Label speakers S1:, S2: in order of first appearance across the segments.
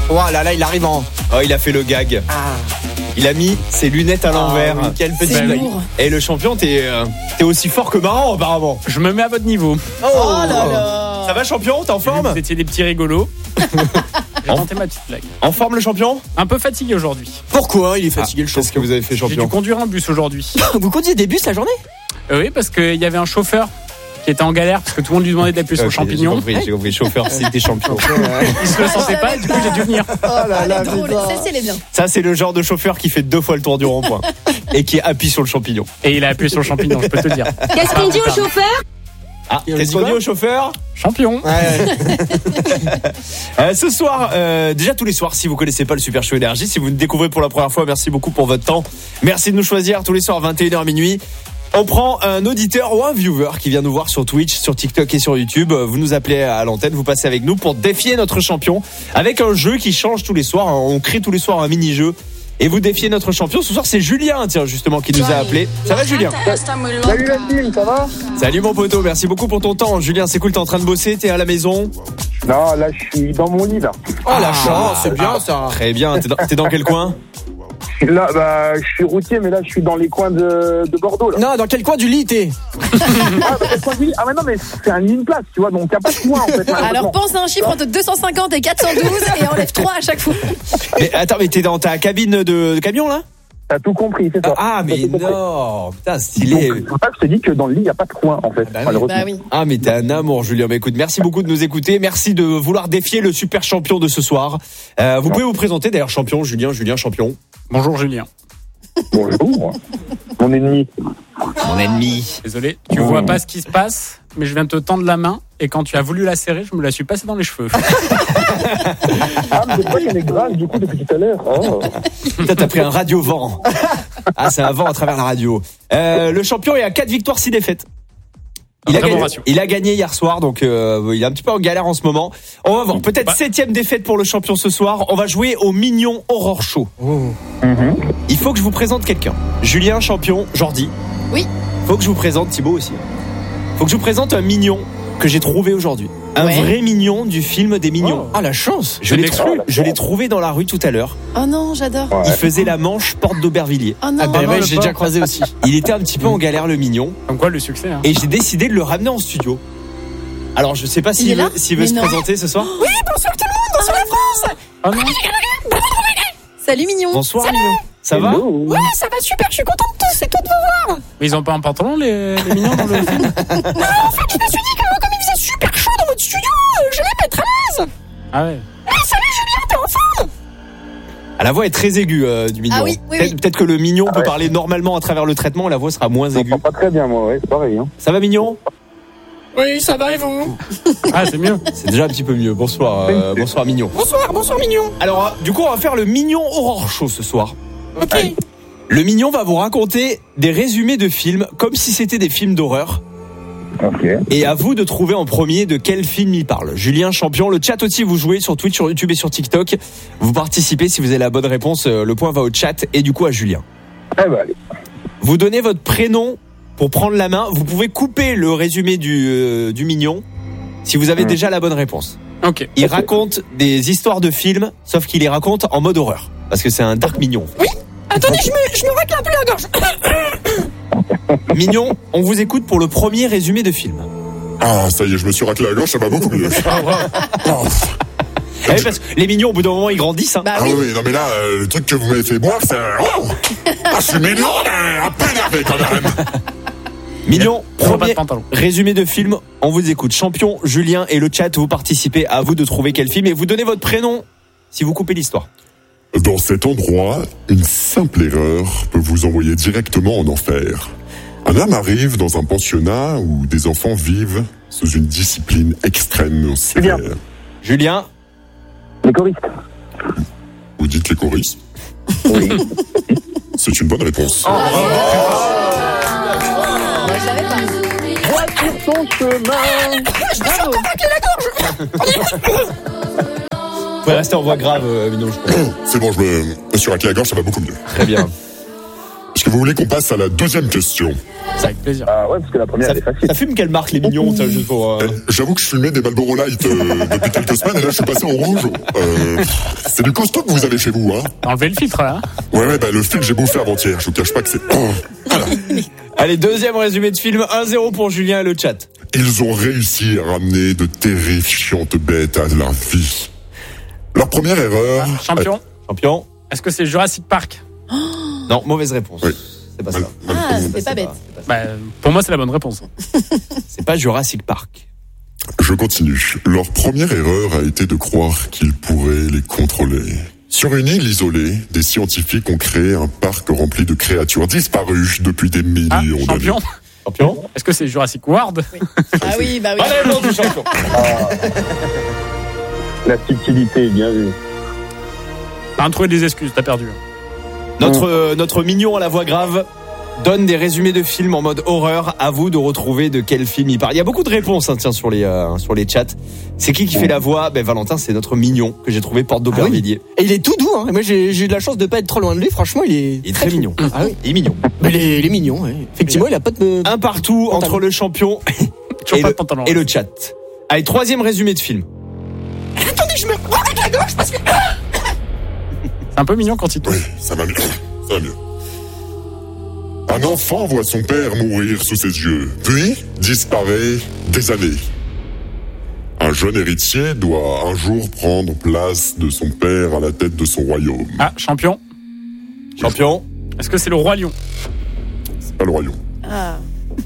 S1: Oh là, il arrive en...
S2: Oh, il a fait le gag. Il a mis ses lunettes à l'envers.
S1: Oui, quel petit
S3: C'est
S1: blague.
S3: lourd.
S2: Et le champion, t'es aussi fort que marrant apparemment.
S3: Je me mets à votre niveau.
S1: Oh là là.
S2: Ça va champion, t'es en forme?
S3: Vous étiez des petits rigolos. J'ai tenté ma petite blague.
S2: En forme le champion?
S3: Un peu fatigué aujourd'hui.
S1: Pourquoi il est fatigué le
S2: Qu'est-ce que
S1: champion?
S2: vous avez fait
S3: J'ai dû
S2: champion?
S3: conduire un bus aujourd'hui.
S1: Vous conduisez des bus la journée?
S3: Oui, parce qu'il y avait un chauffeur qui était en galère parce que tout le monde lui demandait d'appuyer sur le champignon.
S2: J'ai compris, chauffeur, c'était champion.
S3: Il se le sentait pas et du coup j'ai dû venir.
S1: Oh là
S4: Elle
S1: là,
S4: est drôle.
S1: putain.
S4: Celle-ci, elle est bien.
S2: Ça, c'est le genre de chauffeur qui fait 2 fois le tour du rond-point et qui appuie sur le champignon.
S3: Et il a appuyé sur le champignon, je peux te le dire.
S5: Qu'est-ce qu'on dit au chauffeur?
S2: Ah,
S1: Et on
S2: qu'est-ce
S1: dit
S2: qu'on
S1: quoi
S2: dit au chauffeur?
S3: Champion.
S2: Ce soir, déjà tous les soirs, si vous connaissez pas le Super Show Énergie, si vous nous découvrez pour la première fois, merci beaucoup pour votre temps. Merci de nous choisir tous les soirs 21h minuit. On prend un auditeur ou un viewer qui vient nous voir sur Twitch, sur TikTok et sur YouTube. Vous nous appelez à l'antenne, vous passez avec nous pour défier notre champion avec un jeu qui change tous les soirs. On crée tous les soirs un mini-jeu et vous défiez notre champion. Ce soir, c'est Julien, tiens, justement, qui nous a appelé. Ça va, Julien?
S6: Salut la team, ça va?
S2: Salut mon poteau, merci beaucoup pour ton temps. Julien, c'est cool, t'es en train de bosser, t'es à la maison?
S6: Non, là, je suis dans mon lit, là.
S1: Oh la chance, c'est bien ça.
S2: Très bien, t'es dans quel coin?
S6: Là, bah, je suis routier, mais là, je suis dans les coins de Bordeaux, là.
S1: Non, dans quel coin du lit t'es?
S6: Mais non, mais c'est une place, tu vois, donc il n'y a pas de coin, en fait.
S4: Alors pense à un chiffre entre 250 et 412 et enlève 3 à chaque fois.
S2: Mais attends, mais t'es dans ta cabine de camion là?
S6: T'as tout compris, c'est ça.
S2: Ah, mais
S6: T'as tout compris.
S2: non, putain, stylé.
S6: Donc, c'est pour ça que je te dis que dans le lit, il n'y a pas de coin, en fait, malheureusement.
S4: Bah oui.
S2: Ah, mais t'es un amour, Julien. Mais écoute, merci beaucoup de nous écouter. Merci de vouloir défier le super champion de ce soir. Vous pouvez vous présenter d'ailleurs, champion, Julien champion.
S3: Bonjour Julien.
S6: Bonjour, mon ennemi.
S2: Mon ennemi.
S3: Désolé, tu vois pas ce qui se passe, mais je viens de te tendre la main et quand tu as voulu la serrer, je me la suis passée dans les cheveux.
S6: Ah, mais c'est pas qu'elle est grasse, du coup, depuis tout à l'heure. Oh.
S2: Putain, t'as pris un radio-vent. Ah, c'est un vent à travers la radio. Le champion est à 4 victoires, 6 défaites. Il a gagné hier soir, donc il est un petit peu en galère en ce moment. On va voir, peut-être 7e défaite pour le champion ce soir. On va jouer au Mignon Horror Show. Il faut que je vous présente quelqu'un. Julien, champion, Jordi.
S4: Oui.
S2: Faut que je vous présente Thibaut aussi. Faut que je vous présente un mignon que j'ai trouvé aujourd'hui. Un vrai mignon du film des Mignons.
S1: Ah la chance.
S2: Je l'ai trouvé dans la rue tout à l'heure.
S4: Oh non, j'adore.
S2: Il faisait la Manche porte d'Aubervilliers.
S4: Oh non.
S1: Ah bah
S3: non,
S1: ouais,
S3: le
S1: je l'ai
S3: pauvre.
S1: déjà croisé aussi.
S2: Il était un petit peu en galère le mignon.
S3: Comme quoi le succès. Hein.
S2: Et j'ai décidé de le ramener en studio. Alors je sais pas
S4: Il
S2: s'il
S4: est là
S2: veut se
S4: Mais non.
S2: présenter ce soir.
S4: Oui, bonsoir tout le monde, bonsoir la France.
S3: Oh non.
S4: Salut mignon.
S2: Bonsoir Mignon. Ça va?
S4: Ouais, ça va super, je suis contente de tous, c'est toi de vous voir.
S3: Mais ils ont pas un pantalon les mignons dans le film?
S4: Non, en fait, je me suis dit que comme il faisait super chaud dans votre studio, je vais mettre à l'aise.
S3: Ah ouais.
S4: Salut Julien, t'es en forme?
S2: Ah, la voix est très aiguë du Mignon.
S4: Ah oui, oui, oui.
S2: Peut-être que le Mignon peut
S6: ouais.
S2: parler normalement à travers le traitement, la voix sera moins
S6: Je
S2: aiguë.
S6: comprends pas très bien, moi, ouais, c'est pareil. Hein.
S2: Ça va Mignon?
S1: Oui, ça va et vous?
S3: Ah c'est mieux.
S2: C'est déjà un petit peu mieux. Bonsoir, bonsoir Mignon.
S1: Bonsoir mignon.
S2: Alors du coup on va faire le Mignon Horror Show ce soir.
S1: Ok.
S2: Le Mignon va vous raconter des résumés de films comme si c'était des films d'horreur.
S6: Ok.
S2: Et à vous de trouver en premier de quel film il parle. Julien, champion. Le chat aussi, vous jouez sur Twitch, sur YouTube et sur TikTok. Vous participez si vous avez la bonne réponse. Le point va au chat et du coup à Julien.
S6: Eh ben, allez.
S2: Vous donnez votre prénom pour prendre la main. Vous pouvez couper le résumé du Mignon si vous avez déjà la bonne réponse.
S3: Ok.
S2: Il raconte des histoires de films, sauf qu'il les raconte en mode horreur. Parce que c'est un dark Mignon.
S4: Attendez, je me racle un peu la gorge.
S2: Mignon, on vous écoute pour le premier résumé de film.
S7: Ah, ça y est, je me suis raclé la gorge, ça va beaucoup mieux.
S2: Eh oui, parce que les Mignons, au bout d'un moment, ils grandissent. Hein.
S4: Bah
S7: Ah
S4: oui.
S7: oui, non mais là, le truc que vous m'avez fait boire, c'est... Oh ah, je suis mignon, mais un peu énervé quand même.
S2: Mignon,
S3: Pas de
S2: premier
S3: pantalon.
S2: résumé de film, on vous écoute. Champion, Julien et le chat, vous participez, à vous de trouver quel film et vous donnez votre prénom si vous coupez l'histoire.
S7: Dans cet endroit, une simple erreur peut vous envoyer directement en enfer. Un homme arrive dans un pensionnat où des enfants vivent sous une discipline extrêmement sévère.
S2: Julien,
S6: Les choristes.
S7: Vous dites les choristes?
S6: Oui.
S7: C'est une bonne réponse.
S4: Je savais pas.
S6: Voiture ton chemin.
S4: Bravo.
S2: vous pouvez rester en voix grave, Mignon, je crois.
S7: C'est bon, je me suis raclé la gorge, ça va beaucoup mieux.
S2: Très bien.
S7: Je que vous voulez qu'on passe à la deuxième question?
S3: C'est avec plaisir.
S6: Ah ouais, parce que la première, elle est facile.
S2: Ça fume quelle marque, les mignons, ça, juste pour...
S7: J'avoue que je fumais des Marlboro Light depuis quelques semaines et là je suis passé en rouge. C'est du costaud que vous avez chez vous, hein?
S3: Enlevez le filtre, là.
S7: Ouais, le film que j'ai bouffé avant-hier, je vous cache pas que c'est... Voilà.
S2: Allez, deuxième résumé de film, 1-0 pour Julien et le chat.
S7: Ils ont réussi à ramener de terrifiantes bêtes à la vie. Leur première erreur...
S3: Champion. Est-ce que c'est Jurassic Park?
S2: Non, mauvaise réponse.
S7: Oui.
S2: C'est pas ça.
S5: Ah, c'est pas bête.
S3: Bah, pour moi, c'est la bonne réponse.
S2: C'est pas Jurassic Park.
S7: Je continue. Leur première erreur a été de croire qu'ils pourraient les contrôler. Sur une île isolée, des scientifiques ont créé un parc rempli de créatures disparues depuis des millions d'années.
S3: Champion. Est-ce que c'est Jurassic World?
S5: Ah oui, bah oui.
S2: Allez, non, du champion.
S6: La subtilité, bien vu.
S3: T'as trouvé des excuses, t'as perdu.
S2: Notre mignon à la voix grave donne des résumés de films en mode horreur. À vous de retrouver de quel film il parle. Il y a beaucoup de réponses, tiens, sur les chats. C'est qui fait la voix? Valentin, c'est notre mignon que j'ai trouvé porte d'Aubervilliers.
S1: Et il est tout doux, hein. Moi, j'ai eu de la chance de pas être trop loin de lui. Franchement, il est
S2: très mignon.
S1: Ah oui.
S2: Il est mignon.
S1: Mais il est mignon, ouais. Effectivement, il a pas de...
S2: Un partout entre le champion et le chat. Allez, troisième résumé de film.
S4: Attendez, je me rends avec la gauche parce que...
S3: C'est un peu mignon quand il tousse.
S7: Oui, ça va mieux. Ça va mieux. Un enfant voit son père mourir sous ses yeux, puis disparaît des années. Un jeune héritier doit un jour prendre place de son père à la tête de son royaume.
S3: Ah, champion. Est-ce que c'est le Roi Lion?
S7: C'est pas le royaume.
S5: Ah.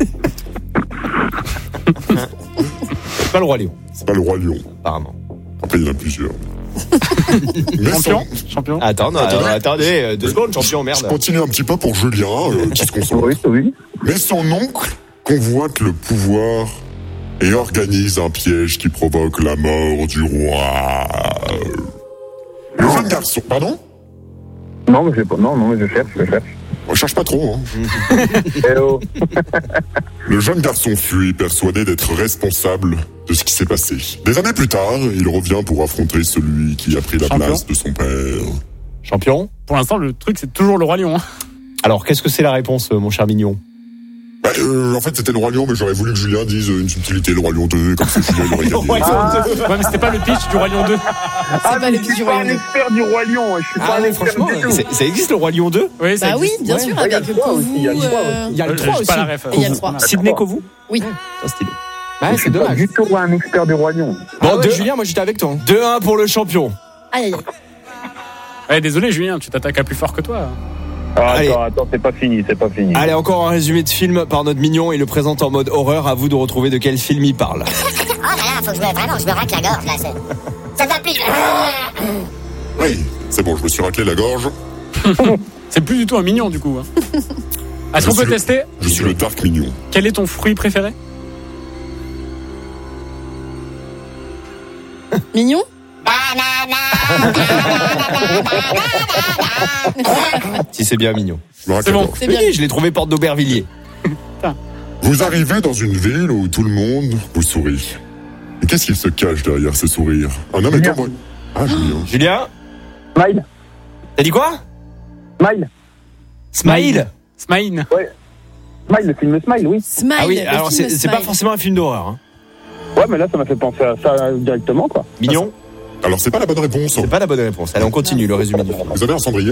S2: C'est pas le Roi Lion,
S7: C'est pas le roi lion.
S2: apparemment.
S7: Après, il y en a plusieurs. Mais
S3: Champion.
S2: Attendez, 2 secondes, champion,
S7: Je
S2: merde.
S7: continue un petit peu pour Julien, qui se concentre.
S6: Oui.
S7: Mais son oncle convoite le pouvoir et organise un piège qui provoque la mort du roi. Le jeune garçon... Pardon?
S6: Non, mais je cherche.
S7: On cherche pas trop, hein.
S6: Eh oh.
S7: Le jeune garçon fuit, persuadé d'être responsable de ce qui s'est passé. Des années plus tard, il revient pour affronter celui qui a pris la place de son père.
S2: Champion.
S3: Pour l'instant, le truc, c'est toujours le Roi Lion.
S2: Alors, qu'est-ce que c'est la réponse, mon cher mignon?
S7: En fait, c'était le Roi Lion, mais j'aurais voulu que Julien dise une subtilité, le Roi Lion 2, comme ça Julien l'aurait gagné.
S3: Ouais, mais c'était pas le pitch du Roi Lion 2.
S5: C'est pas le
S6: Je suis pas un expert du Roi Lion. Je suis pas un expert
S1: franchement,
S6: du tout.
S2: Ça existe, le Roi Lion 2?
S3: Oui, ça
S5: Bah oui,
S3: existe.
S5: bien sûr,
S6: il y a
S5: avec
S6: le 3 aussi, il y a le 3 aussi.
S1: Il y a le 3
S3: J'ai
S1: aussi.
S3: pas la ref.
S5: Et il y a le 3.
S2: Sidney Kovu?
S5: Oui.
S2: Ça, stylé.
S1: Ouais,
S6: Je
S1: c'est
S6: suis pas
S1: dommage.
S6: du tout un expert du Roi Lion.
S2: Bon,
S1: Julien, moi j'étais avec toi.
S2: 2-1 pour le champion.
S5: Aïe, aïe, aïe.
S3: Ouais, désolé, Julien, tu t'attaques à plus fort que toi.
S2: Allez.
S6: Attends, c'est pas fini.
S2: Allez, encore un résumé de film par notre mignon. Il le présente en mode horreur. À vous de retrouver de quel film il parle.
S4: Oh là là, faut que je me racle la gorge là. Ça va plus.
S7: Oui, c'est bon, je me suis raclé la gorge.
S3: C'est plus du tout un mignon, du coup. Est-ce qu'on peut tester?
S7: Je suis le Dark Mignon.
S3: Quel est ton fruit préféré?
S5: Mignon?
S2: Si c'est bien mignon.
S7: Je me racle
S3: C'est
S7: la
S3: bon.
S7: gorge.
S5: C'est bien.
S2: Oui, je l'ai trouvé porte d'Aubervilliers.
S7: Vous arrivez dans une ville où tout le monde vous sourit. Et qu'est-ce qu'il se cache derrière ce sourire? Un homme est
S6: Julien.
S7: envoyé. Ah, Julien.
S2: Julien,
S6: Smile.
S2: t'as dit quoi?
S6: Smile.
S2: Smile.
S3: Smile.
S6: Smile, le film Smile, oui.
S5: Smile.
S2: Ah oui,
S5: le
S2: alors
S5: film
S2: c'est pas
S5: Smile.
S2: forcément un film d'horreur. Hein.
S6: Ouais, mais là, ça m'a fait penser à ça directement, quoi.
S2: Mignon,
S7: Alors, c'est pas la bonne réponse.
S2: c'est pas la bonne réponse. Allez, on continue le résumé du film.
S7: Vous avez un cendrier?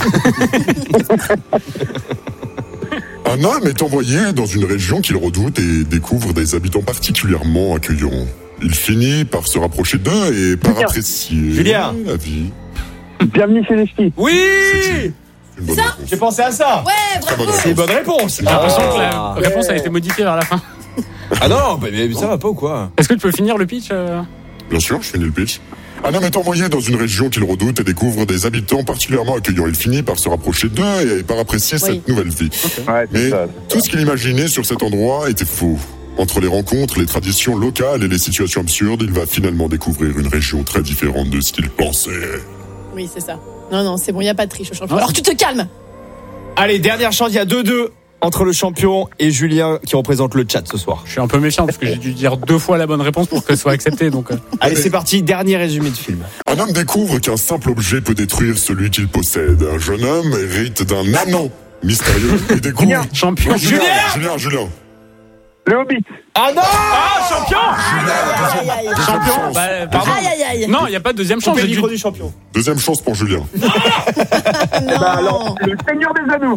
S7: Un homme est envoyé dans une région qu'il redoute et découvre des habitants particulièrement accueillants. Il finit par se rapprocher d'eux et par
S6: Julien.
S7: apprécier
S2: Julien.
S7: la vie.
S6: Bienvenue chez les ch'tis.
S2: Oui,
S7: C'est une bonne réponse.
S2: j'ai pensé à ça.
S5: Ouais, bravo.
S7: bonne
S2: C'est une bonne réponse.
S3: J'ai l'impression que la
S2: Ah.
S3: réponse a été modifiée vers la fin.
S2: Ah non, mais ça va pas ou quoi?
S3: Est-ce que tu peux finir le pitch?
S7: Bien sûr, je finis le pitch. Un homme est envoyé dans une région qu'il redoute et découvre des habitants particulièrement accueillants. Il finit par se rapprocher d'eux et par apprécier cette nouvelle vie.
S6: Ouais, c'est
S7: Mais
S6: ça.
S7: tout ce qu'il imaginait sur cet endroit était faux. Entre les rencontres, les traditions locales et les situations absurdes, il va finalement découvrir une région très différente de ce qu'il pensait.
S5: Oui, c'est ça. Non, c'est bon, il n'y a pas de triche au champion. Alors tu te calmes.
S2: Allez, dernière chance, il y a 2-2 entre le champion et Julien qui représente le chat ce soir.
S3: Je suis un peu méfiant parce que j'ai dû dire 2 fois la bonne réponse pour qu'elle soit acceptée. Donc,
S2: Allez, c'est parti, dernier résumé de film.
S7: Un homme découvre qu'un simple objet peut détruire celui qu'il possède. Un jeune homme hérite d'un anneau mystérieux et des coups.
S3: Champion.
S7: Julien.
S6: Le Hobbit.
S2: Ah non.
S3: Ah, champion. Champion. Bah, pardon.
S5: Aïe, aïe, aïe.
S3: Non, il n'y a pas de deuxième chance.
S2: Coupez
S3: J'ai
S2: le
S3: dû-
S2: micro du champion.
S7: Deuxième chance pour Julien.
S5: Non.
S6: Bah alors, le Seigneur des Anneaux.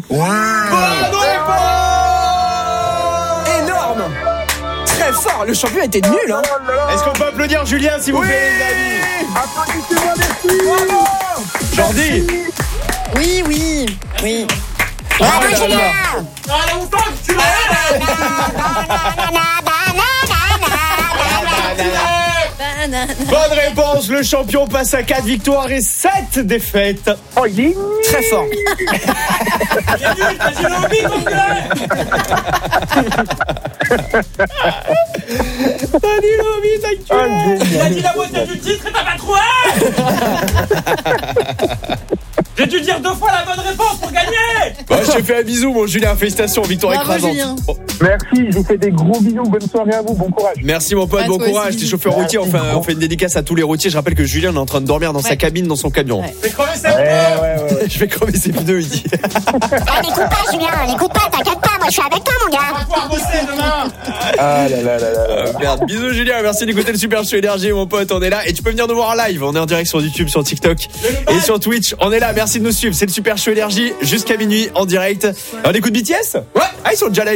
S1: Énorme. Très fort. Le champion était nul, hein.
S2: Est-ce qu'on peut applaudir Julien, s'il vous plaît, les amis?
S6: Applaudissez-moi, merci.
S2: Jordi.
S5: Oui, oui, oui.
S4: Bravo, Julien.
S5: Banane.
S2: Bonne réponse, le champion passe à 4 victoires et 7 défaites.
S6: Oh, il est
S1: Très fort.
S3: J'ai dû dire 2 fois la bonne réponse pour gagner.
S2: Ouais, je te fais un bisou, mon Julien. Félicitations, victoire
S5: Bravo,
S2: écrasante.
S5: Julien.
S2: Oh,
S6: Merci, je vous fais des gros bisous. Bonne soirée à vous, bon courage.
S2: merci, mon pote,
S5: À
S2: bon
S5: toi
S2: courage.
S5: aussi,
S2: T'es
S5: bisous.
S2: chauffeur routier.
S6: Merci,
S2: Enfin, on fait une dédicace à tous les routiers. Je rappelle que Julien est en train de dormir dans sa
S5: Ouais.
S2: cabine, dans son camion.
S5: Ouais.
S6: Ouais.
S2: Je vais crever ses pneus, il dit.
S4: Ah, n'écoute pas, Julien, n'écoute pas, t'inquiète pas, moi je suis avec toi, mon gars.
S3: Pouvoir bosser demain.
S6: Ah là là là là.
S2: Merde. Bisous, Julien. Merci d'écouter le Super Show Énergie, mon pote. On est là. Et tu peux venir nous voir en live. On est en direct sur YouTube, sur TikTok et sur Twitch. On est là. Merci de nous suivre. C'est le Super Show Énergie jusqu'à minuit en direct. On écoute BTS? Ouais. Ah, ils sont déjà là.